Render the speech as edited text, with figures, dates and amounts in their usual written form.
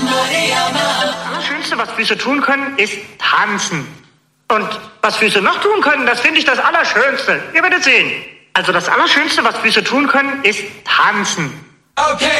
Das Allerschönste, was Füße tun können, ist tanzen. Und was Füße noch tun können, das finde ich das Allerschönste. Ihr werdet sehen. Also das Allerschönste, was Füße tun können, ist tanzen. Okay.